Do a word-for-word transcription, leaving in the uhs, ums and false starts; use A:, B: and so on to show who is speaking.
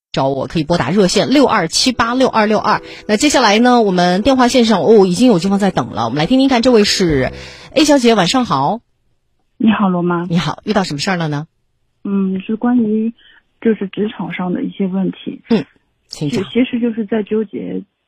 A: 找我可以拨打热线六二七八六二六二。那接下来呢，我们电话线上哦已经有对方在等了，我们来听听看，这位是 A 小姐，晚上好。
B: 你好，罗妈。
A: 你好，遇到什么事儿了呢？
B: 嗯，是关于就是职场上的一些问题。
A: 嗯，请讲。
B: 其实就是在纠结